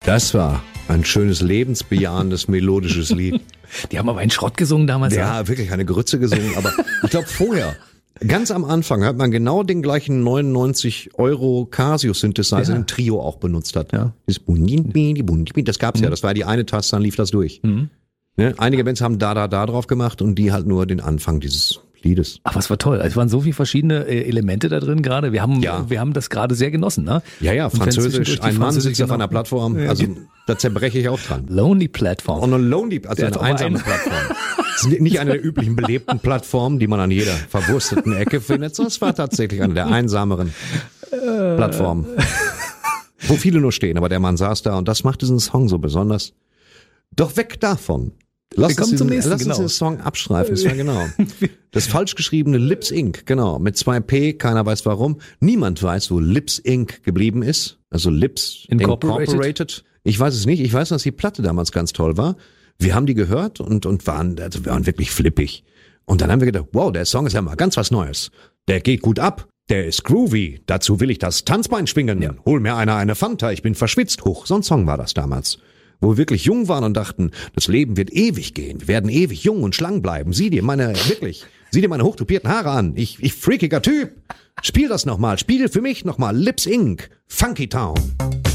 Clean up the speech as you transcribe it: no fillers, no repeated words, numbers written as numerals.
Das war ein schönes, lebensbejahendes, melodisches Lied. Die haben aber einen Schrott gesungen damals. Ja, wirklich eine Grütze gesungen, aber ich glaube vorher, ganz am Anfang hat man genau den gleichen 99 € Casio-Synthesizer, den Trio auch benutzt hat. Ja. Das gab's ja, das war die eine Taste, dann lief das durch. Ne? Einige Bands haben da drauf gemacht und die halt nur den Anfang dieses Liedes. Ach, was war toll. Es waren so viele verschiedene Elemente da drin gerade. Wir haben das gerade sehr genossen, ne? Ja, Französisch, ein Mann sitzt auf einer Plattform, also da zerbreche ich auch dran. Lonely Platform. Und eine Lonely, also eine einsame Plattform. Das ist nicht eine der üblichen belebten Plattformen, die man an jeder verwursteten Ecke findet, sondern es war tatsächlich eine der einsameren Plattformen, wo viele nur stehen, aber der Mann saß da und das macht diesen Song so besonders. Doch weg davon. Lass uns den Song abstreifen, das war genau. Das falsch geschriebene Lips Inc., genau, mit 2 P, keiner weiß warum. Niemand weiß, wo Lips Inc. geblieben ist, also Lips Incorporated. Ich weiß es nicht, ich weiß, dass die Platte damals ganz toll war. Wir haben die gehört und waren wirklich flippig. Und dann haben wir gedacht, wow, der Song ist ja mal ganz was Neues. Der geht gut ab, der ist groovy, dazu will ich das Tanzbein schwingen. Ja. Hol mir einer eine Fanta, ich bin verschwitzt. Hoch, so ein Song war das damals. Wo wir wirklich jung waren und dachten, das Leben wird ewig gehen. Wir werden ewig jung und schlank bleiben. Sieh dir meine hochtupierten Haare an. Ich freakiger Typ. Spiel das nochmal. Spiel für mich nochmal Lips Inc. Funky Town.